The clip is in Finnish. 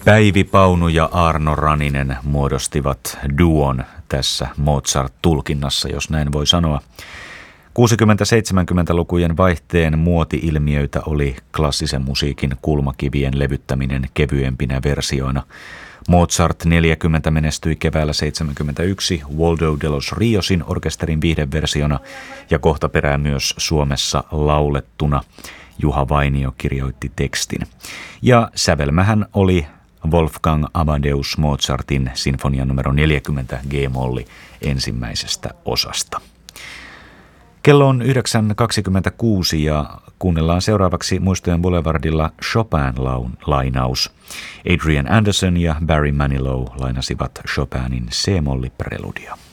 Päivi Paunu ja Arno Raninen muodostivat duon tässä Mozart-tulkinnassa, jos näin voi sanoa. 60-70-lukujen vaihteen muoti-ilmiöitä oli klassisen musiikin kulmakivien levyttäminen kevyempinä versioina. Mozart 40 menestyi keväällä 71 Waldo de los Riosin orkesterin viihdeversiona ja kohta perään myös Suomessa laulettuna. Juha Vainio kirjoitti tekstin. Ja sävelmähän oli Wolfgang Amadeus Mozartin sinfonia numero 40 G-molli ensimmäisestä osasta. Kello on 9.26 ja kuunnellaan seuraavaksi Muistojen Boulevardilla Chopin-lainaus. Adrian Anderson ja Barry Manilow lainasivat Chopinin C-molli preludia.